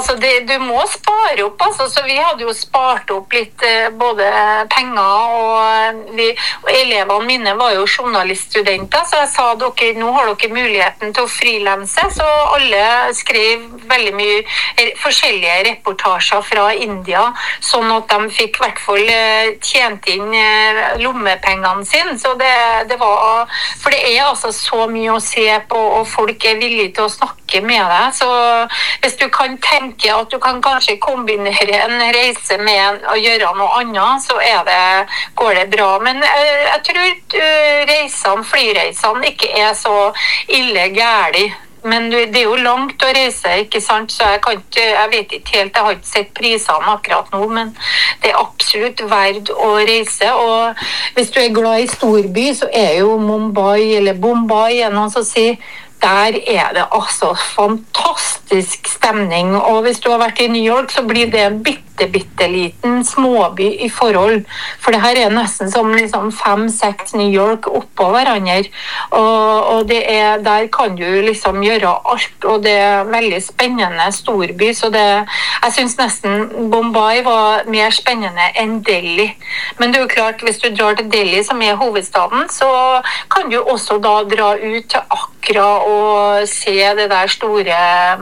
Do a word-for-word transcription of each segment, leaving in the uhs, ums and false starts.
altså det, du må spare opp, altså, så vi hadde jo spart opp litt eh, både penger, og, vi, og elevene mine var jo journaliststudenter, så jeg sa dere, nå har dere muligheten til å frilanse, så alle skrev veldig mye eh, forskjellige reportasjer fra India, sånn at de fikk i hvert fall eh, tjent inn eh, lommepengene sine, så det, det var, for det er altså så mye å se på, og folk er villige til å snakke med deg, så hvis du kan tenke at du kan kanskje kombinere en reise med å gjøre noe annet, så er det, går det bra. Men jeg, jeg tror uh, reisene, flyreisene ikke er så ille gærlig. Men det er jo langt å reise, ikke sant? Så jeg, kan ikke, jeg vet ikke helt, jeg har ikke sett prisene akkurat nå, men det er absolutt verdt å reise. Og hvis du er glad i storby, så er jo Mumbai eller Bombay, er noen som sier, der er det altså fantastisk stemning, og hvis du har vært i New York, så blir det en bitte, bitte liten småby i forhold, for det her er nesten som liksom fem, seks New York oppå hverandre, og, og det er, der kan du liksom gjøre alt, og det er veldig spennende storby, så det, jeg synes nesten Bombay var mer spennende enn Delhi, men det er jo klart, hvis du drar til Delhi, som er hovedstaden, så kan du også da dra ut til Accra og se det der store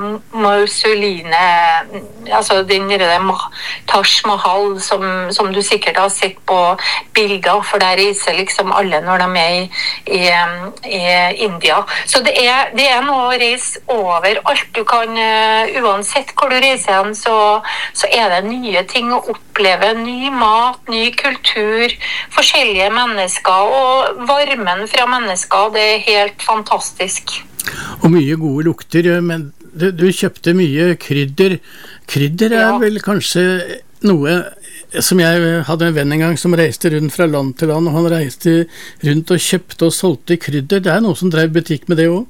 mausoleet, altså den der Taj Mahal som, som du sikkert har sett på bilder, for der reiser liksom alle når de er i, i, i India. Så det er, det er noe å reise over alt du kan, uh, uansett hvor du reiser hen, så, så er det nye ting å oppleve, ny mat, ny kultur, forskjellige mennesker, og varmen fra mennesker, det er helt fantastisk. Og mye gode lukter, men du, du kjøpte mye krydder. Krydder er ja. Vel kanskje noe som jeg hadde en venn en gang som reiste rundt fra land til land, og han reiste rundt og kjøpte og solgte krydder. Det er noen som drev butikk med det også?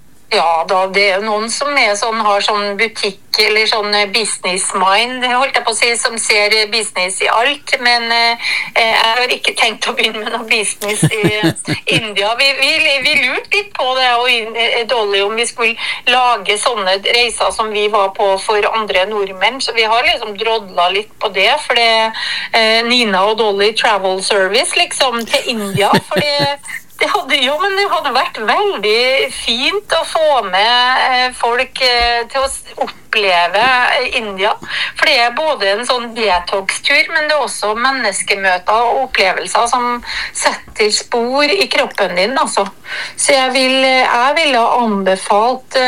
Ja, da, det er noen som er sånn, har sånn butikk eller sånn business mind, holdt jeg på å si, som ser business i alt, men eh, jeg har ikke tenkt å begynne med noe business i India. Vi, vi, vi lurte litt på det, og Dolly, om vi skulle lage sånne reiser som vi var på for andre nordmenn, så vi har liksom drodlet litt på det, for det eh, Nina og Dolly Travel Service liksom til India, for det Det hadde, jo, men det hadde vært veldig fint å få med folk til å oppleve India. For det er både en sånn detox-tur, men det er også menneskemøter og opplevelser som setter spor i kroppen din, altså. Så jeg vil, jeg vil ha anbefalt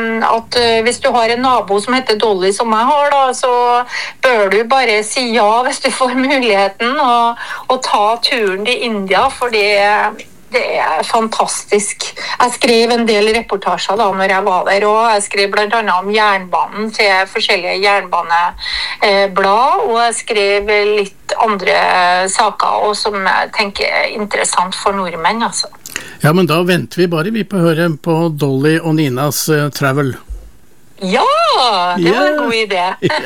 at hvis du har en nabo som heter Dolly som jeg har, da, så bør du bare si ja hvis du får muligheten, og, og ta turen til India, for det Det er fantastisk. Jeg skrev en del reportasjer da når jeg var der, og jeg skrev blant annet om jernbanen til forskjellige jernbaneblad, og jeg skrev litt andre saker også, som jeg tenker er interessant for nordmenn, altså. Ja, men da venter vi bare vi på å høre på Dolly og Ninas uh, Travel. Ja, det var en god idé.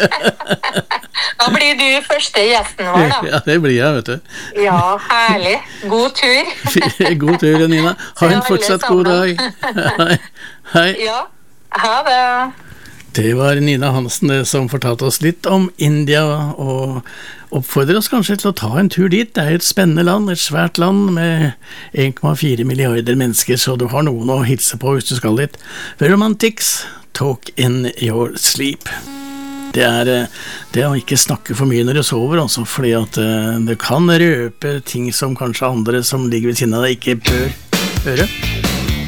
Da blir du første gjesten vår, da. Ja, det blir jeg, vet du. Ja, herlig. God tur. God tur, Nina. Ha en fortsatt god dag. Hei. Hei. Ja, ha det. Det var Nina Hansen det som fortalte oss litt om India, og oppfordrer oss kanskje til å ta en tur dit. Det er et spennende land, et svært land med en komma fire milliarder mennesker, så du har noen å hilse på hvis du skal dit. The Romantics, Talk in Your Sleep. Det er det å ikke snakke for mye når du sover, altså, fordi at det kan røpe ting som kanskje andre som ligger ved siden av deg ikke bør høre.